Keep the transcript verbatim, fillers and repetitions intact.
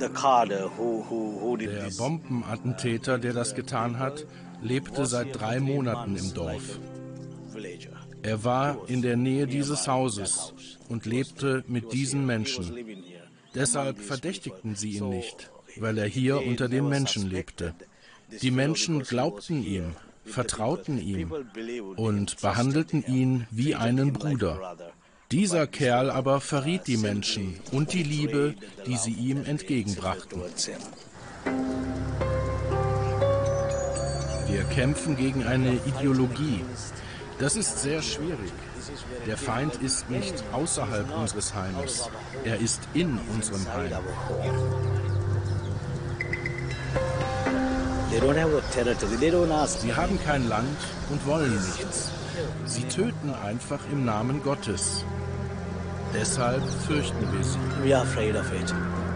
Der Bombenattentäter, der das getan hat, lebte seit drei Monaten im Dorf. Er war in der Nähe dieses Hauses und lebte mit diesen Menschen. Deshalb verdächtigten sie ihn nicht, weil er hier unter den Menschen lebte. Die Menschen glaubten ihm, vertrauten ihm und behandelten ihn wie einen Bruder. Dieser Kerl aber verriet die Menschen und die Liebe, die sie ihm entgegenbrachten. Wir kämpfen gegen eine Ideologie. Das ist sehr schwierig. Der Feind ist nicht außerhalb unseres Heimes. Er ist in unserem Heim. Sie haben kein Land und wollen nichts. Sie töten einfach im Namen Gottes. Deshalb fürchten wir sie.